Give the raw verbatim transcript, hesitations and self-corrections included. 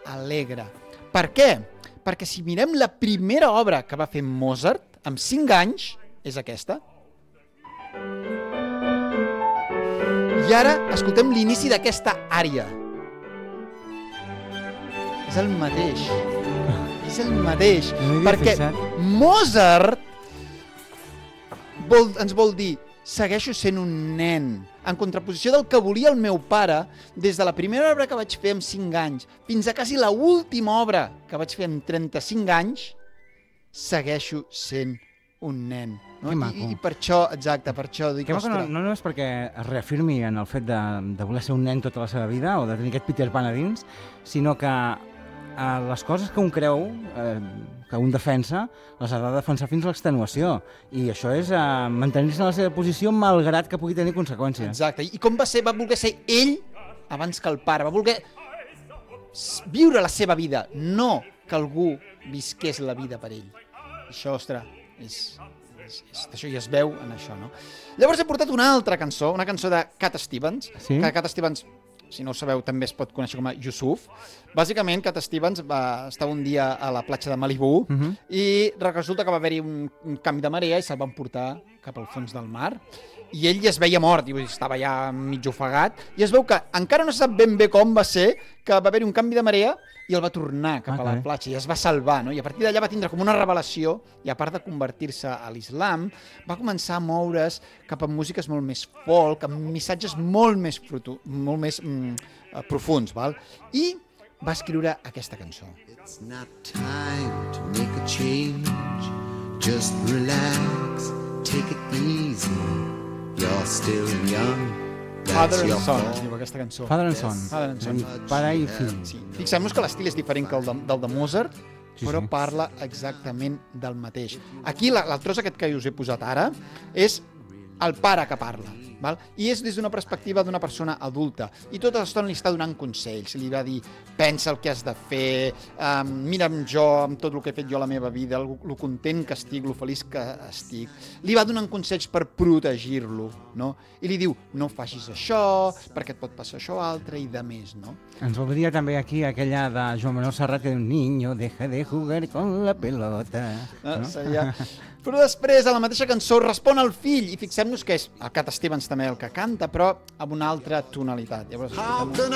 alegre. Per què? Perquè si mirem la primera obra que va fer Mozart, amb cinc anys, és aquesta. I ara escoltem l'inici d'aquesta ària. És el mateix. És el mateix. Perquè Mozart vol, ens vol dir segueixo sent un nen, en contraposició del que volia el meu pare des de la primera obra que vaig fer amb cinc anys fins a quasi l'última obra que vaig fer amb trenta-cinc anys, segueixo sent un nen. No? I, I per això, exacte, per això dic, ostres... No, no és perquè es reafirmi en el fet de, de voler ser un nen tota la seva vida o de tenir aquest Peter Pan a dins, sinó que eh, les coses que un creu, eh, que un defensa, les ha de defensar fins a l'extenuació. I això és eh, mantenir-se en la seva posició malgrat que pugui tenir conseqüències. Exacte. I com va ser? Va voler ser ell abans que el pare. Va voler viure la seva vida, no que algú visqués la vida per ell. Això, ostres, és... És, és, això ja es veu en això, no? Llavors he portat una altra cançó, una cançó de Cat Stevens, sí? Que Cat Stevens, si no ho sabeu, també es pot conèixer com a Yusuf. Bàsicament, Cat Stevens va estar un dia a la platja de Malibú uh-huh. i resulta que va haver-hi un, un canvi de marea i se'l van portar cap al fons del mar. I ell ja es veia mort, i estava ja mig ofegat, i es veu que encara no se sap ben bé com va ser que va haver-hi un canvi de marea i el va tornar cap okay. a la platja i es va salvar, no? I a partir d'allà va tindre com una revelació i a part de convertir-se a l'islam, va començar a moure's cap a músiques molt més folk, amb missatges molt més, frutu, molt més mm, profuns, val? I va escriure aquesta cançó. It's not time to make a change, just relax, take it easy, you're still young. Father and Son, es diu aquesta cançó. Father and Son. Father and Son. Pare i fill. Sí. Fixem-nos que l'estil és diferent que el de, del de Mozart, sí, però sí. Parla exactament del mateix. Aquí, la, el tros aquest que us he posat ara, és el pare que parla. Val? I és des d'una perspectiva d'una persona adulta. I tota l'estona li està donant consells. Li va dir, pensa el que has de fer, um, mira'm jo amb tot el que he fet jo a la meva vida, el, el content que estic, el feliç que estic. Li va donant consells per protegir-lo, no? I li diu, no facis això, perquè et pot passar això altre i de més, no? Ens voldria també aquí aquella de Joan Manuel Serrat que diu, niño, deja de jugar con la pelota. No? No? Seria... Però després, a la mateixa cançó, respon al fill, i fixem-nos que és el Cat Stevens també el que canta, però amb una altra tonalitat. Llavors, escoltem...